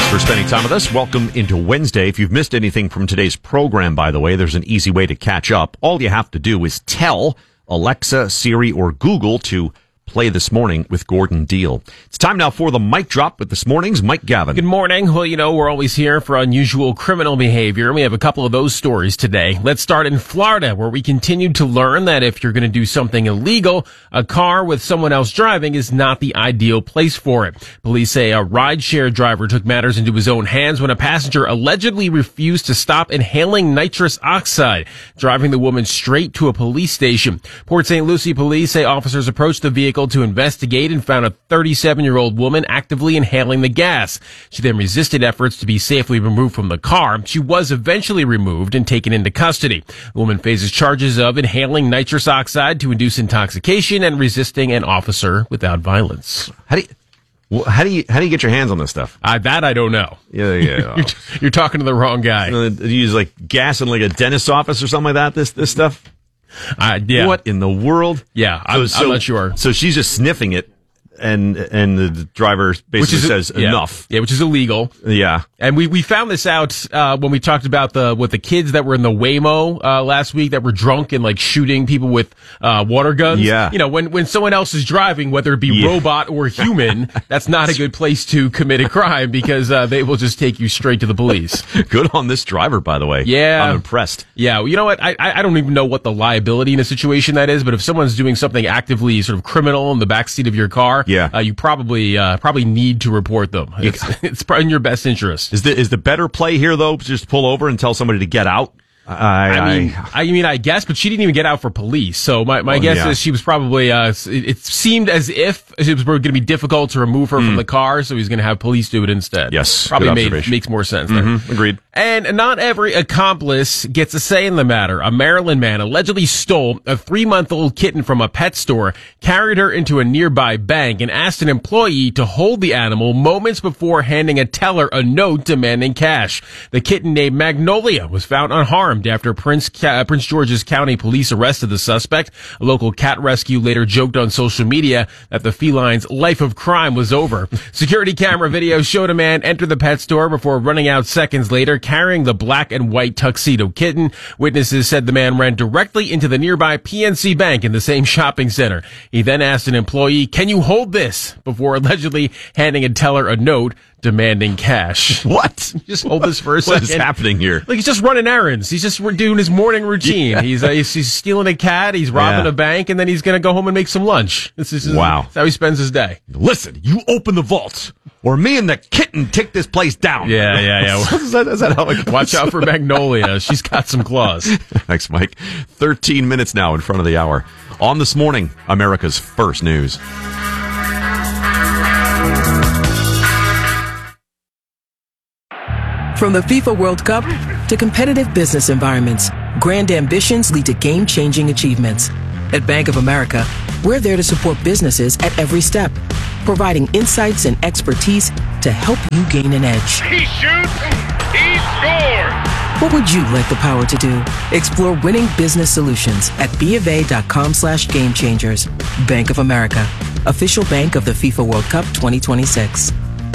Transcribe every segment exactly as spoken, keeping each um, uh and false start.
Thanks for spending time with us. Welcome into Wednesday. If you've missed anything from today's program, by the way, there's an easy way to catch up. All you have to do is tell Alexa, Siri, or Google to play This Morning with Gordon Deal. It's time now for the mic drop with This Morning's Mike Gavin. Good morning. Well, you know, we're always here for unusual criminal behavior. We have a couple of those stories today. Let's start in Florida, where we continue to learn that if you're going to do something illegal, a car with someone else driving is not the ideal place for it. Police say a rideshare driver took matters into his own hands when a passenger allegedly refused to stop inhaling nitrous oxide, driving the woman straight to a police station. Port Saint Lucie police say officers approached the vehicle to investigate and found a thirty-seven-year-old woman actively inhaling the gas. She then resisted efforts to be safely removed from the car. She was eventually removed and taken into custody. The woman faces charges of inhaling nitrous oxide to induce intoxication and resisting an officer without violence. How do you... Well, how do you how do you get your hands on this stuff? Uh, that I don't know. Yeah, yeah. you're, you're talking to the wrong guy. You know, you use like gas in like a dentist's office or something like that. This this stuff. Uh, yeah. What in the world? Yeah, I'm, so, I'm not sure. So she's just sniffing it, and and the driver basically is, says yeah, enough. Yeah, which is illegal. Yeah. And we, we found this out uh, when we talked about the with the kids that were in the Waymo uh, last week that were drunk and like shooting people with uh, water guns. Yeah. You know, when, when someone else is driving, whether it be yeah. robot or human, that's not a good place to commit a crime because uh, they will just take you straight to the police. Good on this driver, by the way. Yeah. I'm impressed. Yeah. Well, you know what? I, I don't even know what the liability in a situation that is, but if someone's doing something actively sort of criminal in the backseat of your car, yeah. uh, you probably uh, probably need to report them. It's, it's probably in your best interest. Is the is the better play here, though, just pull over and tell somebody to get out? I, I mean, I, I mean, I guess, but she didn't even get out for police. So my, my oh, guess yeah. is she was probably, uh, it, it seemed as if it was going to be difficult to remove her mm. from the car, so he's going to have police do it instead. Yes. Probably made, makes more sense there. Mm-hmm. Agreed. And not every accomplice gets a say in the matter. A Maryland man allegedly stole a three-month-old kitten from a pet store, carried her into a nearby bank, and asked an employee to hold the animal moments before handing a teller a note demanding cash. The kitten named Magnolia was found unharmed after Prince Uh, Prince George's County Police arrested the suspect. A local cat rescue later joked on social media that the feline's life of crime was over. Security camera video showed a man enter the pet store before running out seconds later, carrying the black and white tuxedo kitten. Witnesses said the man ran directly into the nearby P N C Bank in the same shopping center. He then asked an employee, "Can you hold this?" before allegedly handing a teller a note demanding cash. What? Just hold this for a second. What is happening here? Like, he's just running errands. He's just doing his morning routine. Yeah. He's, uh, he's he's stealing a cat. He's robbing yeah. a bank, and then he's going to go home and make some lunch. This is wow. That's how he spends his day. Listen, you open the vault, or me and the kitten take this place down. Yeah, yeah, yeah. is, that, is that how it goes? Watch out for Magnolia. She's got some claws. Thanks, Mike. Thirteen minutes now in front of the hour. On This Morning, America's first news. From the FIFA World Cup to competitive business environments, grand ambitions lead to game-changing achievements. At Bank of America, we're there to support businesses at every step, providing insights and expertise to help you gain an edge. He shoots, he scores! What would you like the power to do? Explore winning business solutions at bofa.com slash game changers. Bank of America, official bank of the FIFA World Cup twenty twenty-six.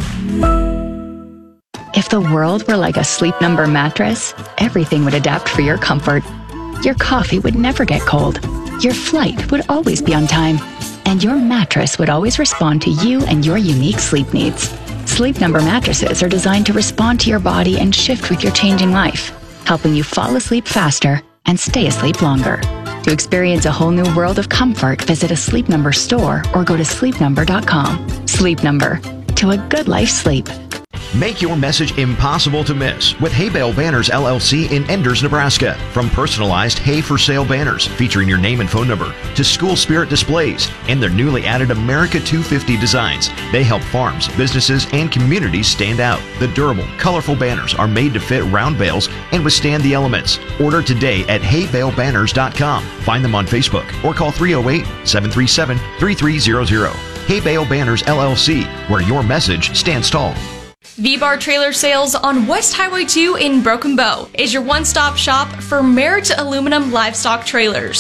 If the world were like a Sleep Number mattress, everything would adapt for your comfort. Your coffee would never get cold. Your flight would always be on time. And your mattress would always respond to you and your unique sleep needs. Sleep Number mattresses are designed to respond to your body and shift with your changing life, helping you fall asleep faster and stay asleep longer. To experience a whole new world of comfort, visit a Sleep Number store or go to sleep number dot com. Sleep Number. To a good life sleep. Make your message impossible to miss with Hay Bale Banners L L C in Enders, Nebraska. From personalized hay for sale banners featuring your name and phone number to school spirit displays and their newly added America two fifty designs, they help farms, businesses, and communities stand out. The durable, colorful banners are made to fit round bales and withstand the elements. Order today at hay bale banners dot com. Find them on Facebook or call three oh eight, seven three seven, three three zero zero. Hay Bale Banners L L C, where your message stands tall. V-Bar Trailer Sales on West Highway two in Broken Bow is your one-stop shop for Merritt Aluminum livestock trailers.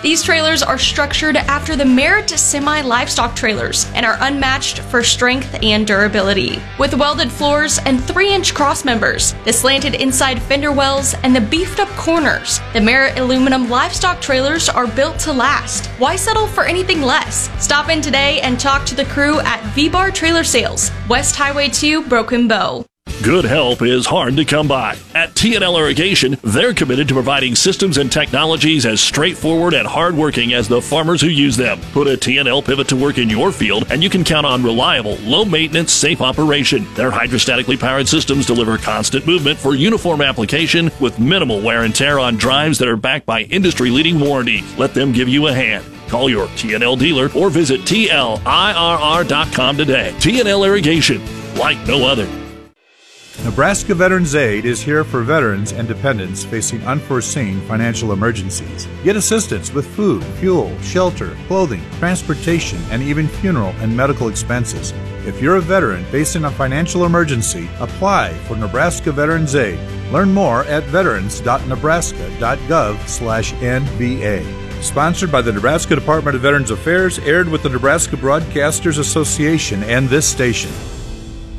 These trailers are structured after the Merit semi-livestock trailers and are unmatched for strength and durability. With welded floors and three inch cross members, the slanted inside fender wells, and the beefed up corners, the Merit aluminum livestock trailers are built to last. Why settle for anything less? Stop in today and talk to the crew at V-Bar Trailer Sales, West Highway two, Broken Bow. Good help is hard to come by. At T and L Irrigation, they're committed to providing systems and technologies as straightforward and hardworking as the farmers who use them. Put a T and L pivot to work in your field, and you can count on reliable, low-maintenance, safe operation. Their hydrostatically powered systems deliver constant movement for uniform application with minimal wear and tear on drives that are backed by industry-leading warranties. Let them give you a hand. Call your T and L dealer or visit T L I R R dot com today. T and L Irrigation, like no other. Nebraska Veterans Aid is here for veterans and dependents facing unforeseen financial emergencies. Get assistance with food, fuel, shelter, clothing, transportation, and even funeral and medical expenses. If you're a veteran facing a financial emergency, apply for Nebraska Veterans Aid. Learn more at veterans dot nebraska dot gov slash N V A. Sponsored by the Nebraska Department of Veterans Affairs, aired with the Nebraska Broadcasters Association and this station.